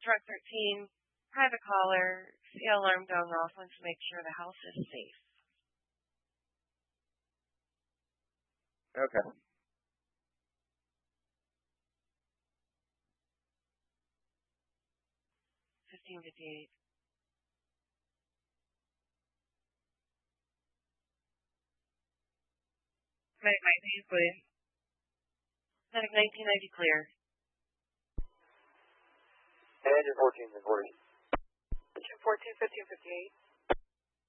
Truck 13, private caller, see alarm going off, wants to make sure the house is safe. Okay. 1558. Medic 19, please. Medic 1990 clear. Engine 14, 40. Engine 14, 1558.